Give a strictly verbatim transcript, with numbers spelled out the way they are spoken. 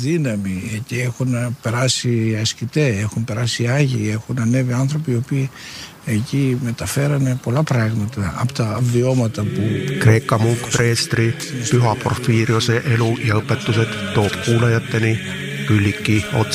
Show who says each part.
Speaker 1: δύναμη. Εκεί έχουν περάσει ασκητές, έχουν περάσει άγιοι, έχουν ανέβει άνθρωποι οι οποίοι εκεί μεταφέρανε πολλά πράγματα από τα βιώματα που...
Speaker 2: Kreikka munkpreestri Pyha Porfiriose elu ja õpetused toob kuulajateni Küllikki Ots